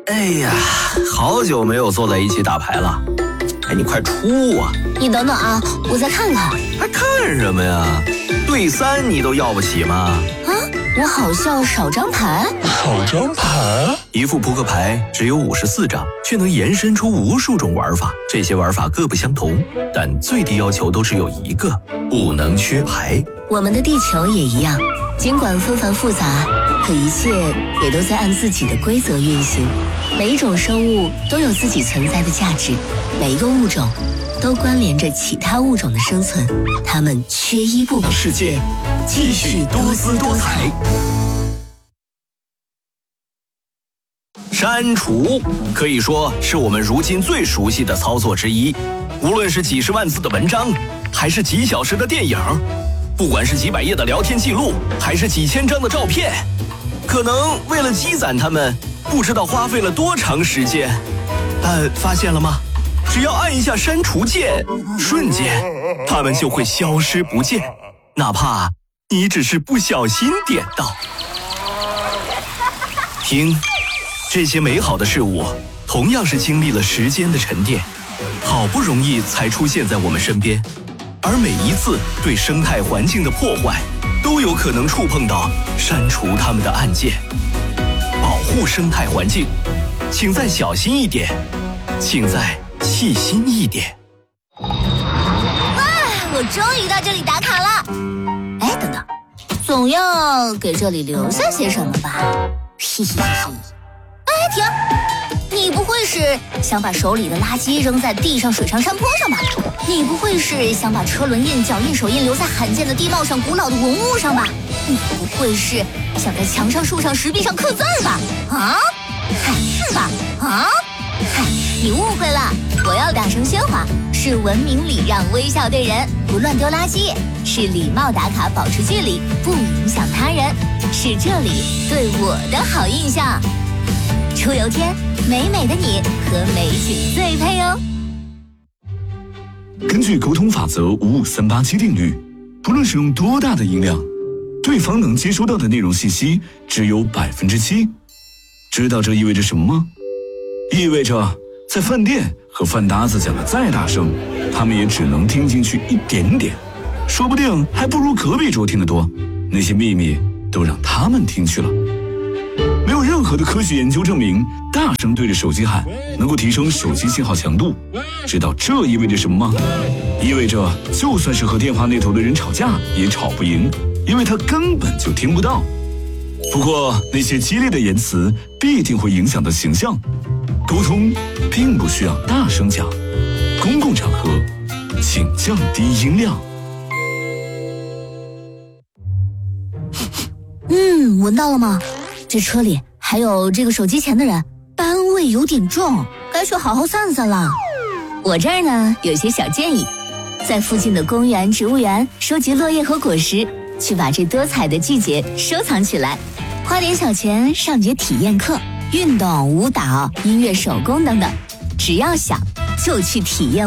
哎呀，好久没有坐在一起打牌了。哎，你快出啊！ 你等等啊，我再看看。 还看什么呀？对3你都要不起吗？ 啊，我好像少张牌。 少张牌？ 一副扑克牌只有54张，却能延伸出无数种玩法。这些玩法各不相同，但最低要求都只有一个：不能缺牌。 我们的地球也一样，尽管纷繁复杂，可一切也都在按自己的规则运行。每一种生物都有自己存在的价值，每一个物种都关联着其他物种的生存，它们缺一不可。 世界继续多姿多彩。删除可以说是我们如今最熟悉的操作之一，无论是几十万字的文章，还是几小时的电影，不管是几百页的聊天记录，还是几千张的照片，可能为了积攒它们，不知道花费了多长时间。但发现了吗？只要按一下删除键，瞬间它们就会消失不见，哪怕你只是不小心点到。听，这些美好的事物同样是经历了时间的沉淀，好不容易才出现在我们身边，而每一次对生态环境的破坏，都有可能触碰到删除它们的按键。保护生态环境，请再小心一点，请再细心一点。 哇，我终于到这里打卡了。哎，等等，总要给这里留下些什么吧？嘿嘿嘿嘿。哎，停！你不会是想把手里的垃圾扔在地上、水上、山坡上吧？你不会是想把车轮印、脚印、手印留在罕见的地貌上、古老的文物上吧？你不会是想在墙上、树上、石壁上刻字吧？啊？嗨，是吧？啊？嗨，你误会了，我要大声喧哗，是文明礼让、微笑对人，不乱丢垃圾，是礼貌打卡、保持距离，不影响他人，是这里对我的好印象。出游天，美美的你和美景最配哦。 根据沟通法则55387定律，不论使用多大的音量，对方能接收到的内容信息只有7%。知道这意味着什么吗？意味着在饭店和饭搭子讲的再大声，他们也只能听进去一点点，说不定还不如隔壁桌听得多。那些秘密都让他们听去了。没有任何的科学研究证明大声对着手机喊能够提升手机信号强度。知道这意味着什么吗？意味着就算是和电话那头的人吵架也吵不赢，因为他根本就听不到。不过那些激烈的言辞必定会影响到形象。沟通并不需要大声讲，公共场合请降低音量。 闻到了吗？这车里还有这个手机前的人，班味有点重，该去好好散散了。我这儿呢有些小建议，在附近的公园、植物园收集落叶和果实，去把这多彩的季节收藏起来，花点小钱上节体验课，运动、舞蹈、音乐、手工等等，只要想就去体验。